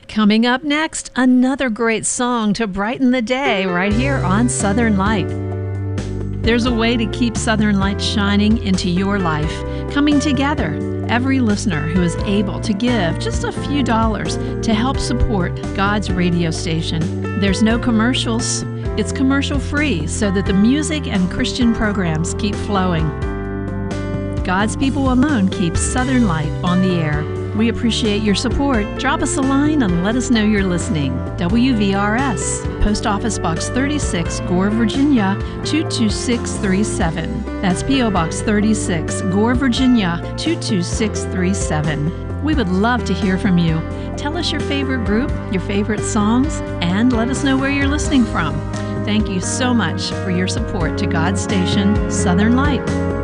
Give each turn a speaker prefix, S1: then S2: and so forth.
S1: Coming up next, another great song to brighten the day right here on Southern Light. There's a way to keep Southern Light shining into your life, coming together. Every listener who is able to give just a few dollars to help support God's radio station. There's no commercials. It's commercial free so that the music and Christian programs keep flowing. God's people alone keep Southern Light on the air. We appreciate your support. Drop us a line and let us know you're listening. WVRS, Post Office Box 36, Gore, Virginia, 22637. That's P.O. Box 36, Gore, Virginia, 22637. We would love to hear from you. Tell us your favorite group, your favorite songs, and let us know where you're listening from. Thank you so much for your support to God's station, Southern Light.